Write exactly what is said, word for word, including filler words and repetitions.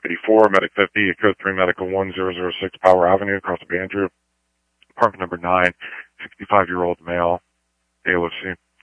eighty-four, Medic fifty, Code three Medical one zero zero six Power Avenue, Costa Andrew. Apartment number nine, sixty-five-year-old male, A L O C.